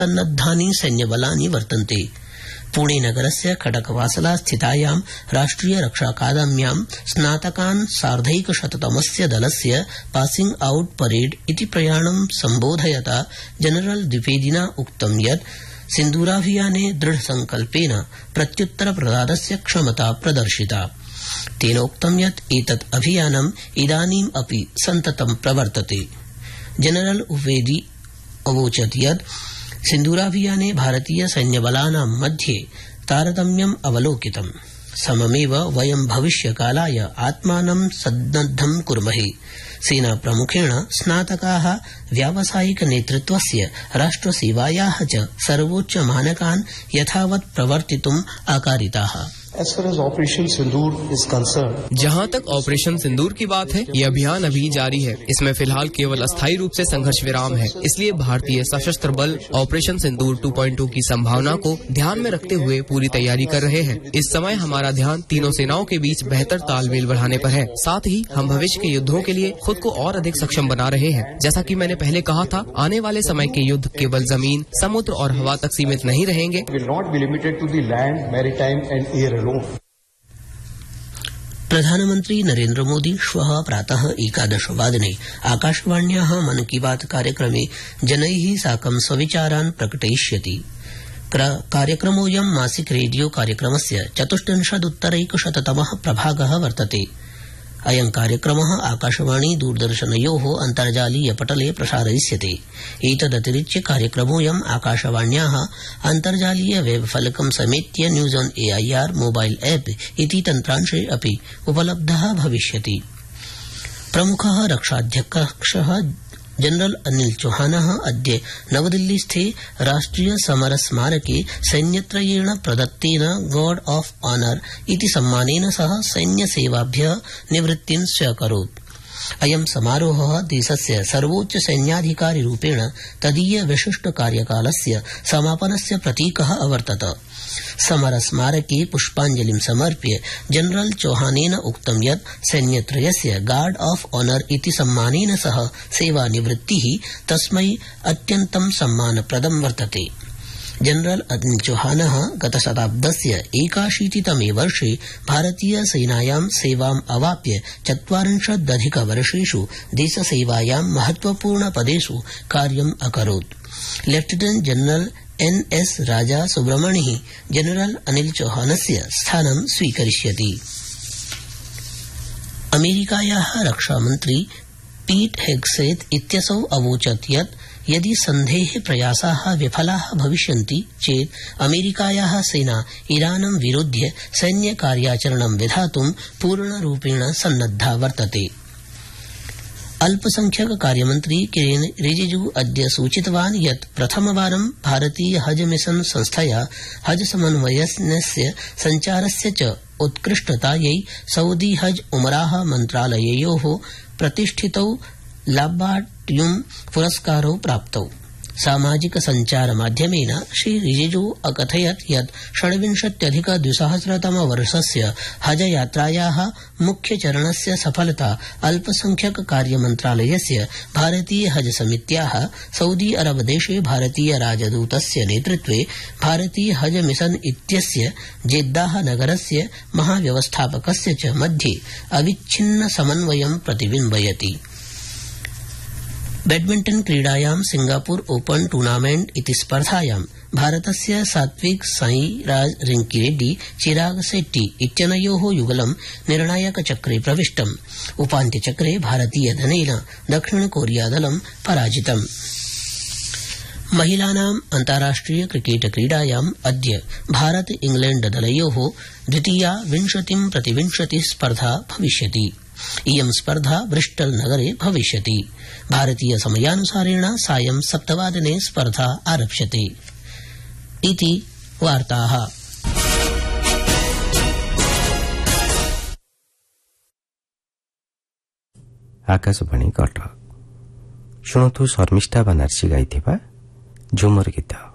सन्नद्धानि सैन्यबलानि वर्तन्ते। पुणे नगरस्य खडकवासला स्थितायां राष्ट्रिय रक्षा अकादम्यां स्नातकान् सार्धैकशततमस्य दलस्य पासिंग आउट परेड इति प्रयाणं सम्बोधयता जनरल द्विवेदिना उक्तं यत् सिन्दूराभियाने दृढसंकल्पेन प्रत्युत्तरप्रदानस्य क्षमता प्रदर्शिता। तेनोक्तं यत् एतत् अभियानम् इदानीम् अपि सन्ततं प्रवर्तते। जनरल द्विवेदी अवोचत् यत् सिन्दूराभियाने भारतीय सैन्यबलानां मध्ये तारतम्यम् अवलोकितम्। सममेव वयं भविष्यकालाय आत्मानं सन्नद्धं कुर्महे। सेनाप्रमुखेण स्नातकाः व्यावसायिक नेतृत्वस्य राष्ट्रसेवायाः च सर्वोच्च मानकान् यथावत् प्रवर्तितुम् आकारिताः। As far as Operation Sindoor is concerned, जहां तक ऑपरेशन सिंदूर की बात है, ये अभियान अभी जारी है। इसमें फिलहाल केवल अस्थायी रूप से संघर्ष विराम है। इसलिए भारतीय सशस्त्र बल ऑपरेशन सिंदूर 2.2 की संभावना को ध्यान में रखते हुए पूरी तैयारी कर रहे हैं। इस समय हमारा ध्यान तीनों सेनाओं के बीच बेहतर तालमेल बढ़ाने पर है। साथ ही हम भविष्य के युद्धों के लिए खुद को और अधिक सक्षम बना रहे हैं। जैसा कि मैंने पहले कहा था, आने वाले समय के युद्ध केवल जमीन, समुद्र और हवा तक सीमित नहीं रहेंगे। will not be limited to the land, maritime and air alone. प्रधानमंत्री नरेन्द्र मोदी श्वः प्रातः 11:00 आकाशवाण्याः मन की बात कार्यक्रमे जनैः साकं स्वविचारान् प्रकटयिष्यति। कार्यक्रमोऽयं मासिक रेडियो कार्यक्रमस्य 84उत्तरैकशततमः प्रभागः वर्तते। अयं कार्यक्रमः आकाशवाणी दूरदर्शनयोः अन्तर्जालीय पटले प्रसारयिष्यते। एतदतिरिच्य कार्यक्रमोऽयम् आकाशवाण्याः अन्तर्जालीय वेबफलकं समेत्य news on AIR mobile app इति तन्त्रांशे अपि उपलब्धः भविष्यति। प्रमुखः रक्षाध्यक्षः जनरल अनिल चौहानः अद्य नवदिल्लीस्थे राष्ट्रिय समर स्मारके सैन्यत्रयेण प्रदत्तेन गार्ड ऑफ ऑनर इति सम्मानेन सह सैन्यसेवाभ्यः निवृत्तिं स्व्यकरोत्। अयं समारोहः देशस्य सर्वोच्च सैन्याधिकारिरूपेण तदीय विशिष्ट कार्यकालस्य समापनस्य प्रतीकः अवर्तत। समर स्मारके पुष्पाञ्जलिं समर्प्य जनरल चौहानेन उक्तं यत् सैन्यत्रयस्य गार्ड ऑफ ऑनर इति सम्मानेन सह सेवानिवृत्तिः तस्मै अत्यन्तं सम्मानप्रदं वर्तते। जनरल अनिल चौहानः गतशताब्दस्य 81तमे वर्षे भारतीय सेनायां सेवाम् अवाप्य 40 वर्षेषु देशसेवायां महत्वपूर्ण पदेषु कार्यम् अकरोत्। लेफ्टिनेंट जनरल NS राजा सुब्रमणिः जनरल अनिल चौहानस्य स्थानं स्वीकरिष्यति। अमेरिकायाः रक्षामन्त्री पीट हेग्सेथ इत्यसौ अवोचत् यत् यदि सन्धेः प्रयासाः विफलाः भविष्यन्ति चेत् अमेरिकायाः सेना ईरानं विरुध्य सैन्यकार्याचरणं विधातुं पूर्णरूपेण सन्नद्धा वर्तते। अल्पसंख्यक कार्यमन्त्री किरेन रिजिजू अद्य सूचितवान् यत् प्रथमवारं भारतीय हज मिशन संस्थया हज समन्वयस्य संचारस्य च उत्कृष्टतायै सऊदी हज उमराह मन्त्रालययोः प्रतिष्ठितौ लाब्बाट्युं पुरस्कारौ प्राप्तौ। सामाजिक संचार माध्यमेन श्री रिजिजू अकथयत् यत् 26,200 हज यात्रायाः मुख्य चरणस्य सफलता अल्पसंख्यक कार्य मन्त्रालयस्य भारतीय हज समित्याः सऊदी अरब देशे भारतीय राजदूतस्य नेतृत्वे भारतीय हज मिशन इत्यस्य जेद्दाह नगरस्य महाव्यवस्थापकस्य च मध्ये अविच्छिन्न समन्वयं प्रतिबिम्बयति। बैडमिंटन क्रीडायां सिंगापुर ओपन टूर्नामेंट इति स्पर्धायां भारतस्य सात्विक साईराज रिंकीरेड्डी चिराग शेट्टी इत्यनयोः युगलं निर्णायकचक्रे प्रविष्टम्। उपान्त्यचक्रे भारतीयदलेन दक्षिण कोरिया दलं पराजितम्। महिलानां अन्ताराष्ट्रिय क्रिकेट क्रीडायाम् अद्य भारत इंग्लैंड दलयोः द्वितीया 20-20 स्पर्धा भविष्यति। इयं स्पर्धा ब्रिस्टल नगरे भविष्यति। भारतीय समयानुसारेण सायं 7 स्पर्धा आरप्स्यते। इति वार्ताः। आकाशवाणी कटक शुणु शर्मिष्ठा बानर्जी गाइथिबा झुमर गीत।